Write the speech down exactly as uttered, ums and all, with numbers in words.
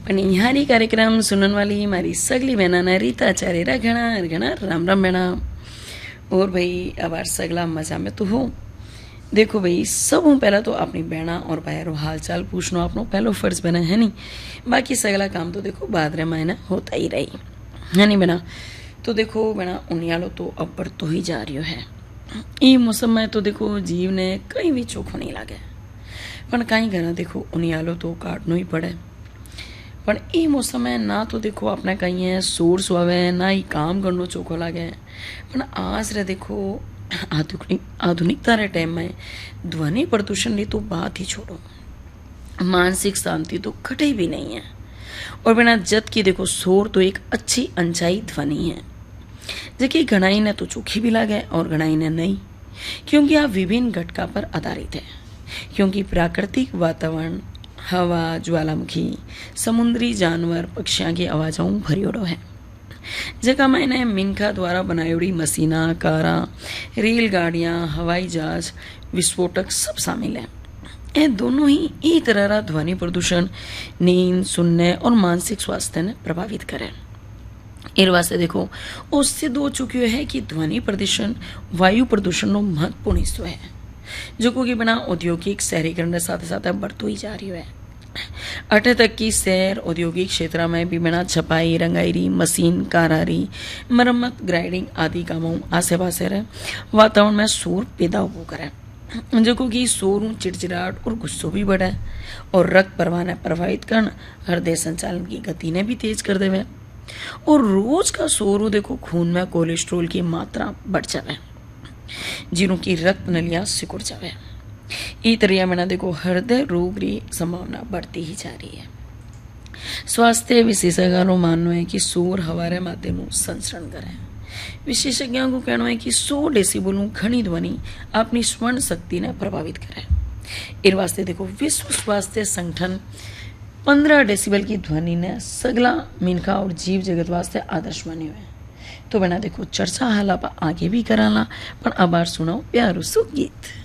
પણ નિહારી कार्यक्रम सुनने वाली मारी सगली बहना ने रीता चारेरा घना घना राम राम बहना। और भाई अबार सगला मजा में तो हो। देखो भाई सब हूँ पहला तो अपनी बहना और भाईरो हाल चाल पूछना अपनो पहलो फर्ज बना है नहीं। बाकी सगला काम तो देखो बाद रे महीना होता ही रही है नहीं बना। तो देखो बना उनियालो तो अब बढ़ तो ही जा रही है। ये मौसम में तो देखो जीव ने कहीं भी चोखो नहीं लागे पण कहीं घना देखो उनियालो तो काटनो ही पड़े। पण ई मौसम में ना तो देखो अपने कहीं है शोर सुहावे ना ही काम करनो चोखो लागे। पण आज रे देखो आधुनिक आधुनिकता रे टाइम में ध्वनि प्रदूषण की तो बात ही छोड़ो, मानसिक शांति तो घटे भी नहीं है। और बिना जद की देखो शोर तो एक अच्छी अनचाई ध्वनि है जबकि घनाई ने तो चोखी भी लागे और घनाई ने नहीं, क्योंकि आप विभिन्न घटका पर आधारित है। क्योंकि प्राकृतिक वातावरण हवा ज्वालामुखी समुद्री जानवर पक्षियों की आवाजों भरियोड़ो है। जगह मैंने मिनखा द्वारा बनाई मशीना कारा रेलगाड़ियाँ हवाई जहाज विस्फोटक सब शामिल है। ये दोनों ही एक तरह ध्वनि प्रदूषण नींद सुनने और मानसिक स्वास्थ्य ने प्रभावित करे। इन वास्ते देखो उस सिद्ध हो चुकी है कि ध्वनि प्रदूषण वायु प्रदूषण नो महत्वपूर्ण हिस्सो है जो को कि बिना औद्योगिक शहरीकरण के साथ साथ बढ़तो ही जा रही है। अठे तक की शहर औद्योगिक क्षेत्र में भी बिना छपाई रंगाई मशीन कारारी मरम्मत ग्राइडिंग आदि कामों आसे पासे रहे वातावरण में शोर पैदा हो करे जो को कि शोर चिड़चिड़ाहट और गुस्सो भी बढ़े और रक्त प्रवाह ने प्रभावित कर हृदय संचालन की गति ने भी तेज कर देवे। और रोज का शोर देखो खून में कोलेस्ट्रॉल की मात्रा बढ़ जाए जिनों की रक्त नलियां सिकुड़ जावे। इस तरह में देखो हृदय रोग की संभावना बढ़ती ही जा रही है। स्वास्थ्य विशेषज्ञों मानना है कि शोर हमारे माथे नु संचरण करे। विशेषज्ञों को कहना है कि सौ डेसिबल घनी ध्वनि अपनी श्रवण शक्ति ने प्रभावित करे। इस वास्ते देखो विश्व स्वास्थ्य संगठन पंद्रह डेसिबल की ध्वनि ने सगला मिनखा और जीव जगत वास्ते आदर्श मान्यो है। तो बना देखो चर्चा हाल आप आगे भी कराला पर अब सुनाओ प्यारो सु गीत।